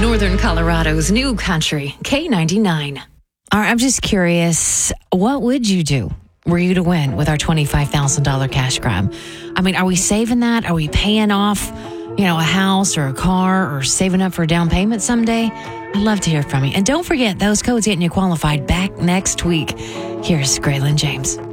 Northern Colorado's new country, K99. All right, I'm just curious, what would you do were you to win with our $25,000 cash grab? I mean, are we saving that? Are we paying off, a house or a car, or saving up for a down payment someday? I'd love to hear from you. And don't forget, those codes getting you qualified back next week. Here's Graylin James.